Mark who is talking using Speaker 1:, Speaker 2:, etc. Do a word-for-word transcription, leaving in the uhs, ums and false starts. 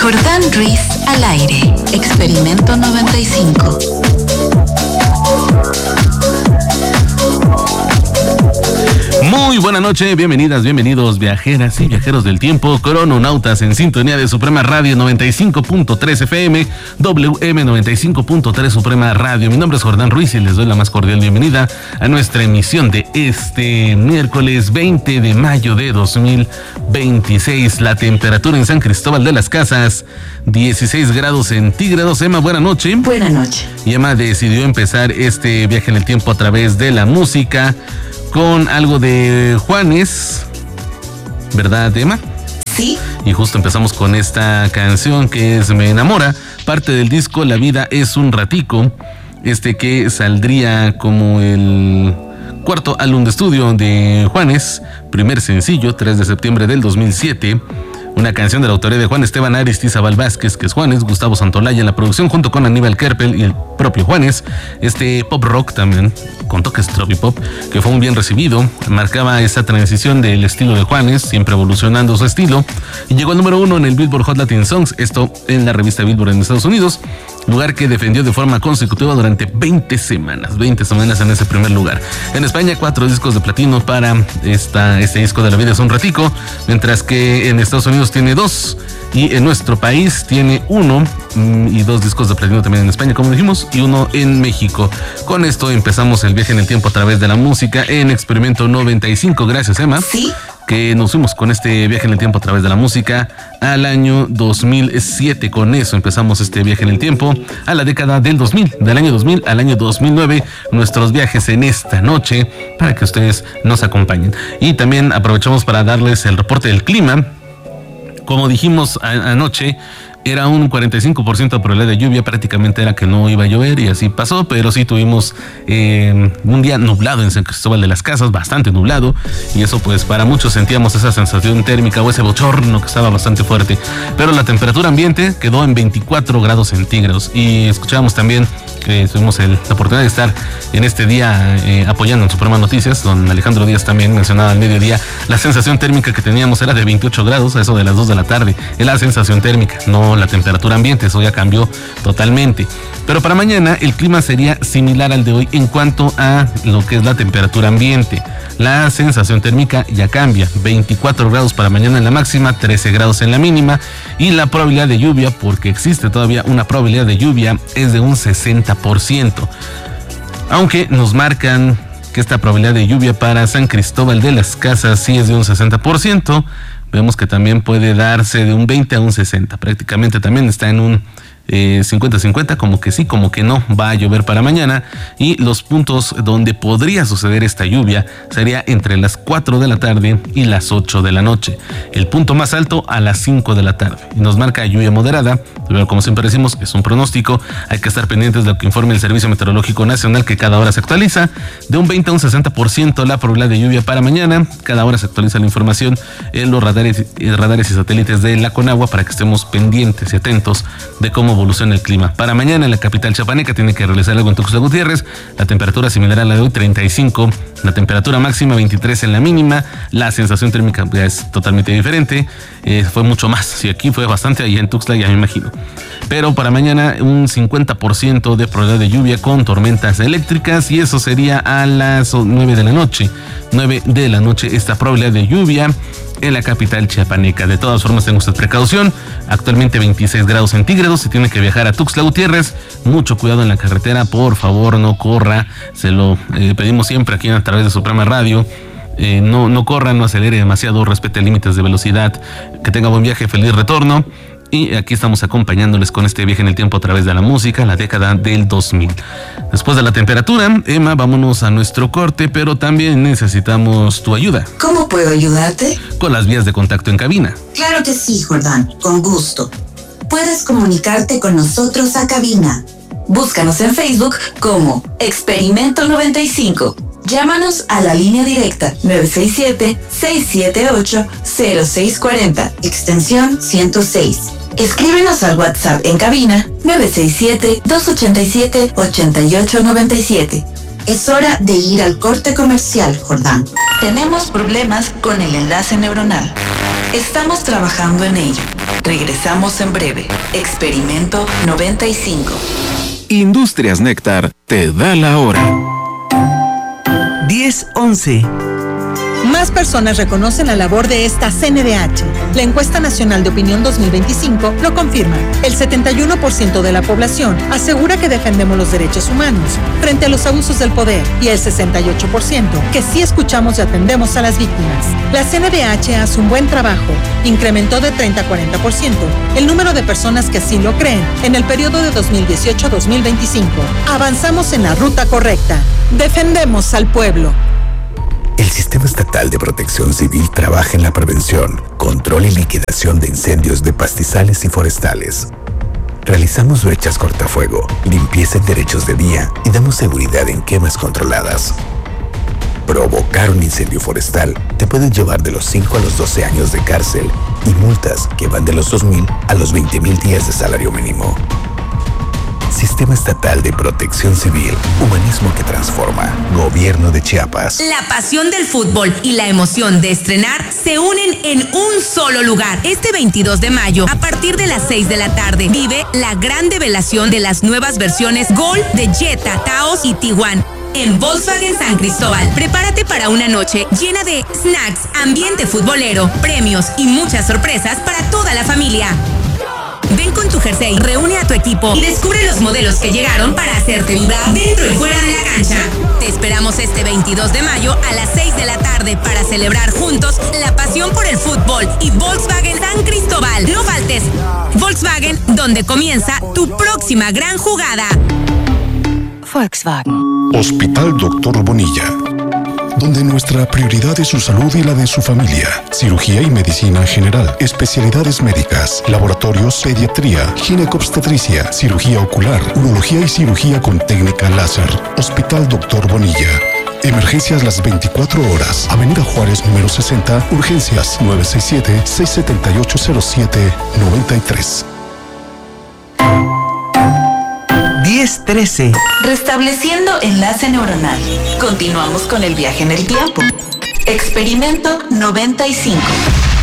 Speaker 1: Jordán Ruiz al aire. Experimento noventa y cinco.
Speaker 2: Muy buena noche, bienvenidas, bienvenidos, viajeras y viajeros del tiempo, crononautas en sintonía de Suprema Radio noventa y cinco punto tres F M, W M noventa y cinco punto tres Suprema Radio. Mi nombre es Jordán Ruiz y les doy la más cordial bienvenida a nuestra emisión de este miércoles veinte de mayo de dos mil veintiséis. La temperatura en San Cristóbal de las Casas, dieciséis grados centígrados. Emma, buena noche.
Speaker 3: Buena noche.
Speaker 2: Y Emma decidió empezar este viaje en el tiempo a través de la música, con algo de Juanes, ¿verdad, Emma?
Speaker 3: Sí.
Speaker 2: Y justo empezamos con esta canción que es Me Enamora, parte del disco La Vida es un Ratico, este que saldría como el cuarto álbum de estudio de Juanes, primer sencillo, tres de septiembre del dos mil siete. Una canción de la autoría de Juan Esteban Aristizabal Vázquez, que es Juanes, Gustavo Santolaya en la producción, junto con Aníbal Kerpel y el propio Juanes. Este pop rock también, con toques tropipop, que fue muy bien recibido, marcaba esa transición del estilo de Juanes, siempre evolucionando su estilo, y llegó al número uno en el Billboard Hot Latin Songs, esto en la revista Billboard en Estados Unidos, lugar que defendió de forma consecutiva durante veinte semanas, veinte semanas en ese primer lugar. En España, cuatro discos de platino para esta, este disco de La Vida es un Ratico, mientras que en Estados Unidos tiene dos, y en nuestro país tiene uno, y dos discos de platino también en España, como dijimos, y uno en México. Con esto empezamos el viaje en el tiempo a través de la música en Experimento noventa y cinco. Gracias, Emma.
Speaker 3: Sí.
Speaker 2: Que nos fuimos con este viaje en el tiempo a través de la música al año dos mil siete. Con eso empezamos este viaje en el tiempo a la década del dos mil, del año dos mil al año dos mil nueve, nuestros viajes en esta noche para que ustedes nos acompañen. Y también aprovechamos para darles el reporte del clima. Como dijimos a- anoche, era un cuarenta y cinco por ciento de probabilidad de lluvia, prácticamente era que no iba a llover y así pasó, pero sí tuvimos eh, un día nublado en San Cristóbal de las Casas, bastante nublado, y eso pues para muchos sentíamos esa sensación térmica o ese bochorno que estaba bastante fuerte, pero la temperatura ambiente quedó en veinticuatro grados centígrados y escuchábamos también que tuvimos el, la oportunidad de estar en este día eh, apoyando en Suprema Noticias. Don Alejandro Díaz también mencionaba al mediodía la sensación térmica que teníamos era de veintiocho grados, a eso de las dos de la tarde, es la sensación térmica, no la temperatura ambiente, eso ya cambió totalmente. Pero para mañana el clima sería similar al de hoy en cuanto a lo que es la temperatura ambiente. La sensación térmica ya cambia, veinticuatro grados para mañana en la máxima, trece grados en la mínima, y la probabilidad de lluvia, porque existe todavía una probabilidad de lluvia, es de un sesenta por ciento. Aunque nos marcan que esta probabilidad de lluvia para San Cristóbal de las Casas sí es de un sesenta por ciento, vemos que también puede darse de un veinte a un sesenta, prácticamente también está en un eh, cincuenta cincuenta, como que sí, como que no, va a llover para mañana, y los puntos donde podría suceder esta lluvia sería entre las cuatro de la tarde y las ocho de la noche, el punto más alto a las cinco de la tarde, y nos marca lluvia moderada, pero como siempre decimos, es un pronóstico, hay que estar pendientes de lo que informe el Servicio Meteorológico Nacional, que cada hora se actualiza, de un veinte a un sesenta por ciento la probabilidad de lluvia para mañana, cada hora se actualiza la información en los radares, radares y satélites de la Conagua para que estemos pendientes y atentos de cómo evoluciona el clima. Para mañana en la capital chiapaneca tiene que realizar algo en Tuxtla Gutiérrez, la temperatura similar a la de hoy, treinta y cinco, la temperatura máxima veintitrés en la mínima, la sensación térmica ya es totalmente diferente, eh, fue mucho más, si aquí fue bastante, allá en Tuxtla ya me imagino. Pero para mañana un cincuenta por ciento de probabilidad de lluvia con tormentas eléctricas, y eso sería a las nueve de la noche, nueve de la noche esta probabilidad de lluvia en la capital chiapaneca. De todas formas, tenga usted precaución, actualmente veintiséis grados centígrados, si tiene que viajar a Tuxtla Gutiérrez, mucho cuidado en la carretera, por favor no corra, se lo eh, pedimos siempre aquí a través de Suprema Radio. Eh, no, no corra, no acelere demasiado, respete límites de velocidad, que tenga buen viaje, feliz retorno. Y aquí estamos acompañándoles con este viaje en el tiempo a través de la música, la década del dos mil. Después de la temperatura, Emma, vámonos a nuestro corte, pero también necesitamos tu ayuda.
Speaker 3: ¿Cómo puedo ayudarte?
Speaker 2: Con las vías de contacto en cabina.
Speaker 3: Claro que sí, Jordán, con gusto. Puedes comunicarte con nosotros a cabina. Búscanos en Facebook como Experimento noventa y cinco. Llámanos a la línea directa nueve seis siete, seis siete ocho, cero seis cuatro cero, extensión ciento seis. Escríbenos al WhatsApp en cabina nueve seis siete, dos ocho siete, ocho ocho nueve siete. Es hora de ir al corte comercial, Jordán. Tenemos problemas con el enlace neuronal. Estamos trabajando en ello. Regresamos en breve. Experimento noventa y cinco.
Speaker 4: Industrias Néctar te da la hora.
Speaker 5: diez once.
Speaker 6: Más personas reconocen la labor de esta C N D H. La encuesta nacional de opinión dos mil veinticinco lo confirma. El setenta y uno por ciento de la población asegura que defendemos los derechos humanos frente a los abusos del poder y el sesenta y ocho por ciento que sí escuchamos y atendemos a las víctimas. La C N D H hace un buen trabajo. Incrementó de treinta a cuarenta por ciento el número de personas que así lo creen en el periodo de dos mil dieciocho a dos mil veinticinco. Avanzamos en la ruta correcta. Defendemos al pueblo.
Speaker 7: El Sistema Estatal de Protección Civil trabaja en la prevención, control y liquidación de incendios de pastizales y forestales. Realizamos brechas cortafuego, limpieza en derechos de vía y damos seguridad en quemas controladas. Provocar un incendio forestal te puede llevar de los cinco a los doce años de cárcel y multas que van de los dos mil a los veinte mil días de salario mínimo. Sistema Estatal de Protección Civil, humanismo que transforma. Gobierno de Chiapas.
Speaker 8: La pasión del fútbol y la emoción de estrenar se unen en un solo lugar. Este veintidós de mayo, a partir de las seis de la tarde, vive la gran develación de las nuevas versiones Gol de Jetta, Taos y Tiguan en Volkswagen San Cristóbal. Prepárate para una noche llena de snacks, ambiente futbolero, premios y muchas sorpresas para toda la familia. Ven con tu jersey, reúne a tu equipo y descubre los modelos que llegaron para hacerte vibrar dentro y fuera de la cancha. Te esperamos este veintidós de mayo a las seis de la tarde para celebrar juntos la pasión por el fútbol y Volkswagen San Cristóbal. No faltes. Volkswagen, donde comienza tu próxima gran jugada.
Speaker 1: Volkswagen.
Speaker 9: Hospital Doctor Bonilla, donde nuestra prioridad es su salud y la de su familia. Cirugía y medicina general, especialidades médicas, laboratorios, pediatría, ginecobstetricia, cirugía ocular, urología y cirugía con técnica láser. Hospital Doctor Bonilla. Emergencias las veinticuatro horas. Avenida Juárez, número sesenta, urgencias nueve seis siete, seis siete ocho, cero siete nueve tres.
Speaker 5: diez trece.
Speaker 3: Restableciendo enlace neuronal. Continuamos con el viaje en el tiempo. Experimento noventa y cinco.